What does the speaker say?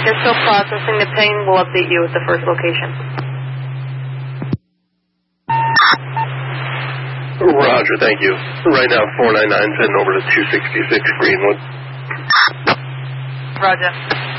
They're still processing the ping. We'll update you at the first location. Roger, thank you. Right now, 499's heading over to 266 Greenwood. Roger.